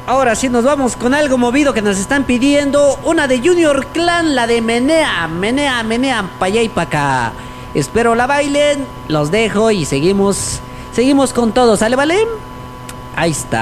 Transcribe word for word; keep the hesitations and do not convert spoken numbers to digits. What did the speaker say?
Ahora sí nos vamos con algo movido que nos están pidiendo. Una de Junior Clan, la de Menea, Menea, Menea, pa' allá y pa' acá. Espero la bailen, los dejo y seguimos, seguimos con todo, ¿sale, vale? Ahí está.